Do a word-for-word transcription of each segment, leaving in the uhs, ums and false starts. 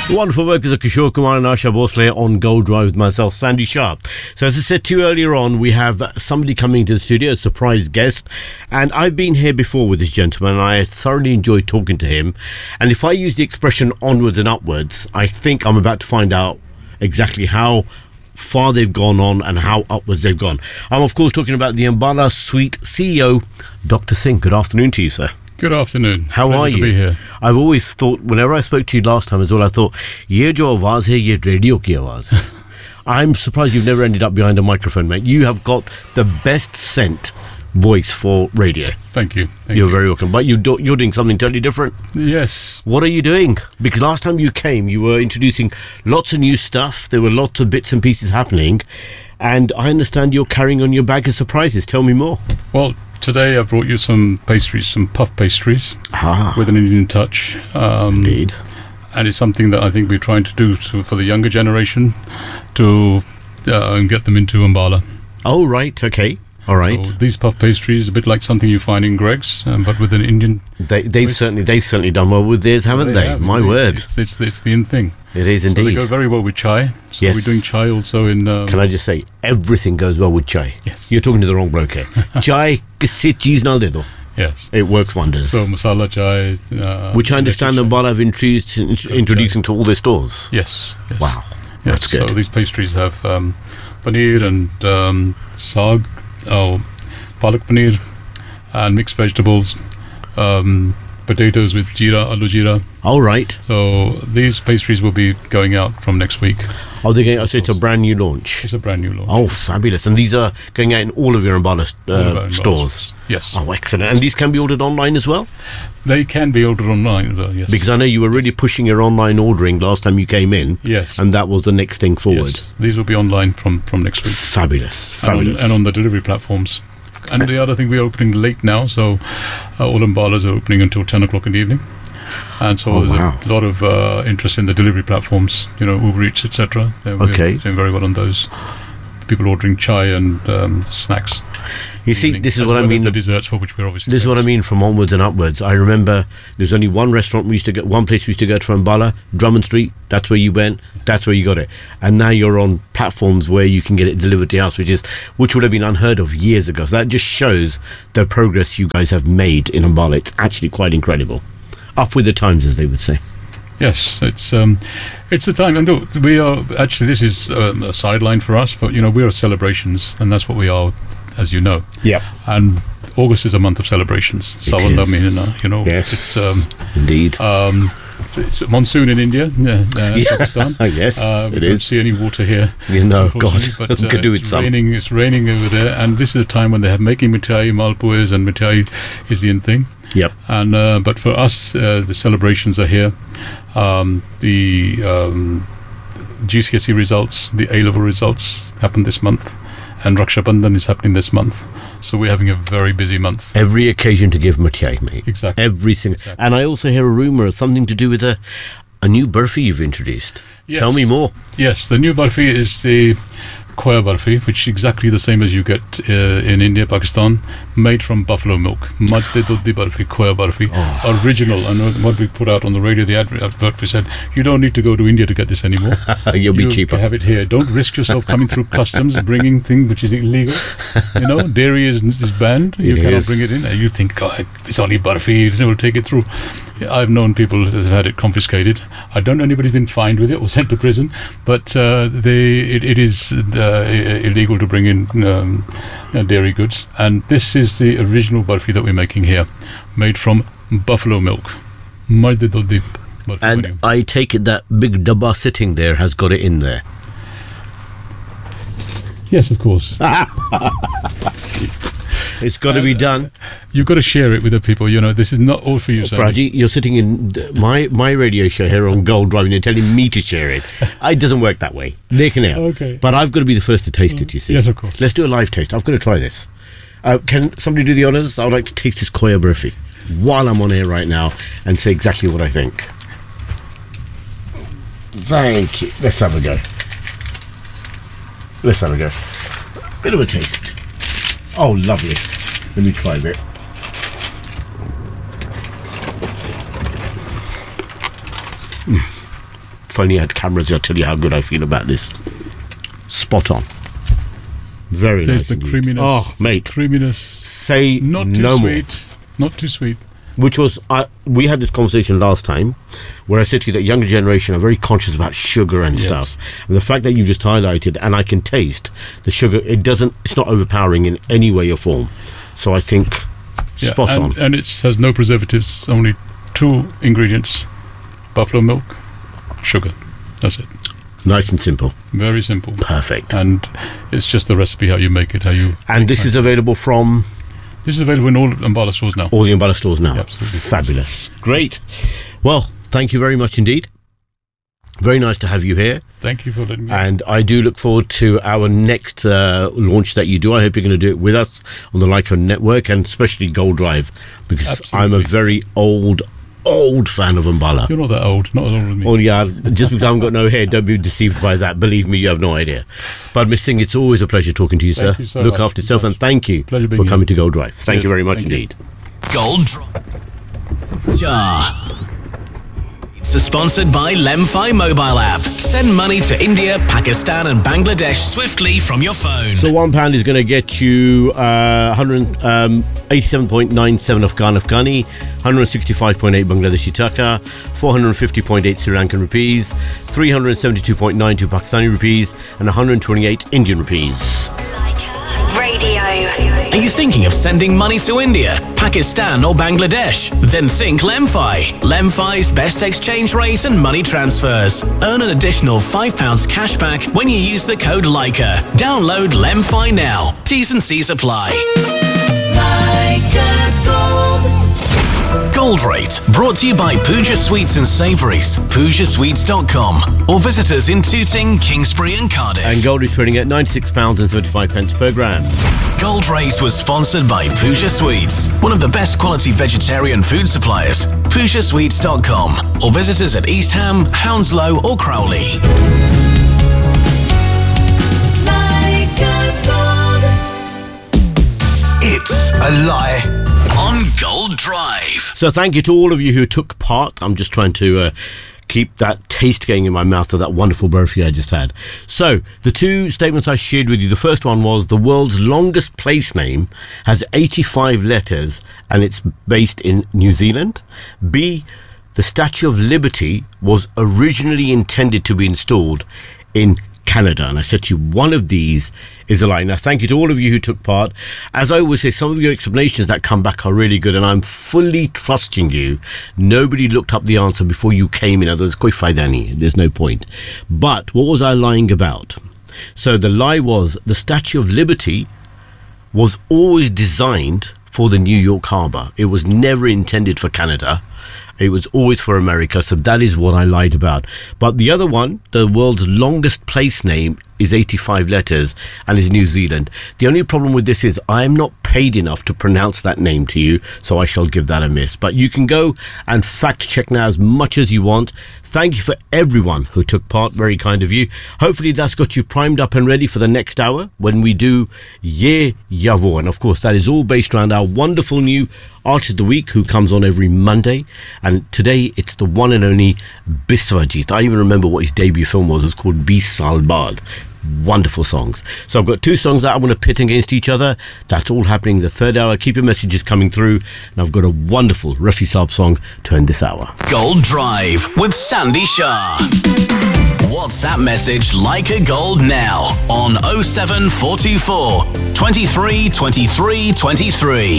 Wonderful work as a Kishore Kumar and Asha Bhosle on Gold Drive with myself, Sandy Sharp. So as I said to you earlier on, we have somebody coming to the studio, a surprise guest. And I've been here before with this gentleman, and I thoroughly enjoyed talking to him. And if I use the expression onwards and upwards, I think I'm about to find out exactly how far they've gone on and how upwards they've gone. I'm, of course, talking about the Ambala Suite C E O, Doctor Singh. Good afternoon to you, sir. Good afternoon. How Pleasure are you? To be here. I've always thought, whenever I spoke to you last time as well, I thought, ye jo awaaz hai, ye radio ki awaaz hai. I'm surprised you've never ended up behind a microphone, mate. You have got the best scent voice for radio. Thank you. Thank You're you. very welcome. But you do, you're doing something totally different. Yes. What are you doing? Because last time you came, you were introducing lots of new stuff. There were lots of bits and pieces happening. And I understand you're carrying on your bag of surprises. Tell me more. Well, today I brought you some pastries, some puff pastries Ah, with an Indian touch. Um, indeed. And it's something that I think we're trying to do to, for the younger generation to uh, get them into Ambala. Oh, right. Okay. All right. So these puff pastries, a bit like something you find in Greg's, um, but with an Indian. They, they've twist. certainly they've certainly done well with theirs, haven't they? have, My indeed. word. It's, it's, it's the in thing. It is So indeed. they go very well with chai. So Yes. we're doing chai also in. Um, Can I just say, everything goes well with chai. Yes. You're talking to the wrong bloke here. Chai, kisi cheese nal de do. Yes. It works wonders. So masala chai. Uh, Which I understand electric chai. Ambala have introduced, in, introducing to all their stores. Yes, yes. Wow. Yes, That's good. So these pastries have um, paneer and um, saag, oh, palak paneer, and mixed vegetables, um, potatoes with jeera, aloo jeera. All right. So these pastries will be going out from next week. Oh, they're going, so it's a brand new launch. It's a brand new launch. Oh, fabulous. And these are going out in all of your Ambala All of uh, our stores. Yes. Oh, excellent. And these can be ordered online as well? They can be ordered online as well, yes. Because I know you were really pushing your online ordering last time you came in. Yes. And that was the next thing forward. Yes. These will be online from, from next week. Fabulous. And on, Fabulous. and on the delivery platforms. And the other thing, we're opening late now, so uh, all Ambalas are opening until ten o'clock in the evening. And so Oh, there's wow. a lot of uh, interest in the delivery platforms, you know, Uber Eats, et cetera. They're we're Okay. doing very well on those. People ordering chai and um, snacks. You see, evening, this is as what I well as mean. the desserts, for which we're obviously. This is what I famous. mean from onwards and upwards. I remember there's only one restaurant we used to get, one place we used to go to from Ambala, Drummond Street. That's where you went. That's where you got it. And now you're on platforms where you can get it delivered to your house, which is which would have been unheard of years ago. So that just shows the progress you guys have made in Ambala. It's actually quite incredible. Up with the times, as they would say. Yes, it's um, it's the time. And look, we are actually. This is um, a sideline for us, but you know, we are celebrations, and that's what we are, as you know. Yeah. And August is a month of celebrations. Sawan is. Lamina, you know, Yes. it's um, Indeed. um, it's monsoon in India, yeah, uh, Yeah. Pakistan. Yes, uh, we it don't is. see any water here. You know, God, unfortunately, but uh, could do with it's some. raining. It's raining over there, and this is a time when they have making mithai, malpuas, and mithai is the in thing. Yep. And uh, but for us, uh, the celebrations are here. Um, the um, G C S E results, the A-level results happen this month, and Raksha Bandhan is happening this month. So we're having a very busy month. Every occasion to give Mithai, mate. Exactly. Every single. Exactly. And I also hear a rumour of something to do with a, a new burfi you've introduced. Yes. Tell me more. Yes, the new barfi is the khoya barfi, which is exactly the same as you get uh, in India, Pakistan, made from buffalo milk. Majde dudhi barfi, khoya barfi, Oh. original. And what we put out on the radio, the advert, advert, we said, you don't need to go to India to get this anymore. You'll be you cheaper. have it here. Don't risk yourself coming through customs, bringing thing which is illegal. You know, dairy is, is banned. You It cannot is. bring it in. And you think, God, it's only barfi, we'll take it through. I've known people that have had it confiscated. I don't know anybody's been fined with it or sent to prison, but uh, they it, it is uh, illegal to bring in um, uh, dairy goods. And this is the original barfi that we're making here, made from buffalo milk. Majde dudhi barfi And bani. I take it that big dabba sitting there has got it in there. Yes, of course. It's got to be done. You've got to share it with the people. You know, this is not all for you, Sandy. Praji, you're sitting in d- my my radio show here on Gold Drive and you're telling me to share it. It doesn't work that way. They can help. Okay. But I've got to be the first to taste it, you see. Yes, of course. Let's do a live taste. I've got to try this. Uh, can somebody do the honours? I would like to taste this khoya burfi while I'm on air right now and say exactly what I think. Thank you. Let's have a go. Let's have a go. Bit of a taste. Oh, lovely. Let me try a bit. Mm. if only I had cameras, I'll tell you how good I feel about this. Spot on. Very There's nice the indeed. creaminess. Oh, mate. Creaminess. Say Not too no sweet. more. Not too sweet. Which was, uh, we had this conversation last time where I said to you that younger generation are very conscious about sugar and Yes. stuff. And the fact that you just highlighted, and I can taste the sugar, it doesn't, it's not overpowering in any way or form. So I think Yeah, spot and, on. And it has no preservatives, only two ingredients. Buffalo milk, sugar. That's it. Nice and simple. Very simple. Perfect. And it's just the recipe, how you make it, how you... And this is available from This is available in all Ambala stores now. all the Ambala stores now. Yeah, absolutely. Fabulous. Great. Well, thank you very much indeed. Very nice to have you here. Thank you for letting me... And I do look forward to our next uh, launch that you do. I hope you're going to do it with us on the Leica network, and especially Gold Drive, because Absolutely. I'm a very old, old fan of Ambala. You're not that old. Not as old as me. Oh yeah, just because I haven't got no hair, don't be deceived by that. Believe me, you have no idea. But Miss Singh, it's always a pleasure talking to you, Thank sir. you so Look much. after yourself, and thank you Pleasure for being coming here. to Gold Drive. Thank Yes, you very much thank you. indeed. Gold Drive. Ja. It's sponsored by Lemfi mobile app. Send money to India, Pakistan and Bangladesh swiftly from your phone. So one pound is going to get you uh, one eighty-seven point nine seven Afghan Afghani, one sixty-five point eight Bangladeshi Taka, four fifty point eight Sri Lankan rupees, three seventy-two point nine two Pakistani rupees, and one twenty-eight Indian rupees. Radio. Are you thinking of sending money to India, Pakistan or Bangladesh? Then think Lemfi. Lemfi's best exchange rate and money transfers. Earn an additional five pounds cash back when you use the code Leica. Download Lemfi now. T's and C's apply. Gold Rate, brought to you by Pooja Sweets and Savouries, pooja sweets dot com, or visit us in Tooting, Kingsbury and Cardiff. And gold is trading at ninety-six pounds seventy-five per gram. Gold Rate was sponsored by Pooja Sweets, one of the best quality vegetarian food suppliers. pooja sweets dot com, or visit us at East Ham, Hounslow or Crowley. It's a lie on Gold Drive. So thank you to all of you who took part. I'm just trying to uh, keep that taste going in my mouth of that wonderful burfi I just had. So the two statements I shared with you, the first one was the world's longest place name has eighty-five letters and it's based in New Zealand. B, the Statue of Liberty was originally intended to be installed in Canada. And I said to you, one of these is a lie. Now, thank you to all of you who took part. As I always say, some of your explanations that come back are really good, and I'm fully trusting you. Nobody looked up the answer before you came in. Otherwise, koi fayda nahi hai. There's no point. But what was I lying about? So the lie was the Statue of Liberty was always designed for the New York Harbor. It was never intended for Canada. It was always for America, so that is what I lied about. But the other one, the world's longest place name, is eighty-five letters and is New Zealand. The only problem with this is I am not paid enough to pronounce that name to you, so I shall give that a miss. But you can go and fact check now as much as you want. Thank you for everyone who took part. Very kind of you. Hopefully that's got you primed up and ready for the next hour when we do Ye Yavo. And of course that is all based around our wonderful new Artist of the Week who comes on every Monday. And today it's the one and only Biswajit. I even remember what his debut film was. It was called Bees Saal Baad. Wonderful songs. So I've got two songs that I want to pit against each other. That's all happening in the third hour. Keep your messages coming through. And I've got a wonderful Rafi Saab song to end this hour. Gold Drive with Sandy Shah. WhatsApp message Leica Gold now on oh seven four two four, twenty-three, twenty-three, twenty-three.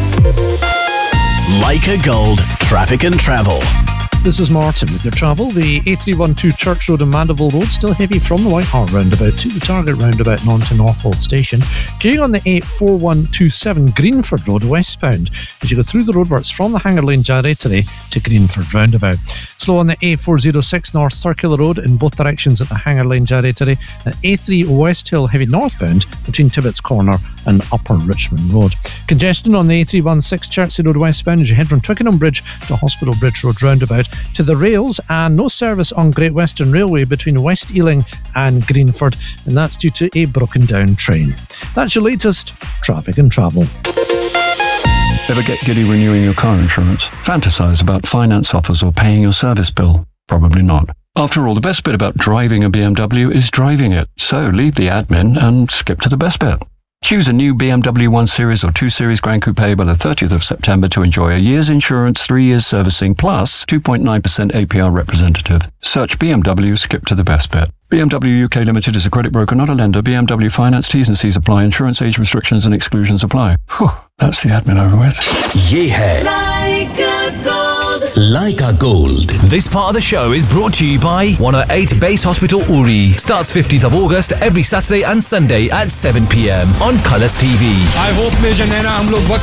Leica Gold, traffic and travel. This is Martin with your travel. The A three twelve Church Road and Mandeville Road still heavy from the White Hart roundabout to the Target roundabout and on to Northolt Station. Queuing on the A four one two seven Greenford Road westbound as you go through the roadworks from the Hanger Lane Jarrettery to Greenford roundabout. Slow on the A four oh six North Circular Road in both directions at the Hanger Lane Jarrettery, and A three West Hill heavy northbound between Tibbetts Corner and Upper Richmond Road. Congestion on the A three sixteen Chertsey Road westbound as you head from Twickenham Bridge to Hospital Bridge Road roundabout to the rails, and no service on Great Western Railway between West Ealing and Greenford, and that's due to a broken down train. That's your latest traffic and travel. Ever get giddy renewing your car insurance? Fantasize about finance offers or paying your service bill? Probably not. After all, the best bit about driving a B M W is driving it. So leave the admin and skip to the best bit. Choose a new B M W one Series or two Series Grand Coupe by the thirtieth of September to enjoy a year's insurance, three years servicing, plus two point nine percent A P R representative. Search B M W, skip to the best bit. B M W U K Limited is a credit broker, not a lender. B M W Finance, T's and C's apply. Insurance age restrictions and exclusions apply. Whew, that's the admin over with. Ye hai. Like a gold. Leica Gold. This part of the show is brought to you by one oh eight Base Hospital Uri. Starts fifteenth of August every Saturday and Sunday at seven p.m. on Colours T V. I hope Major Naina हम लोग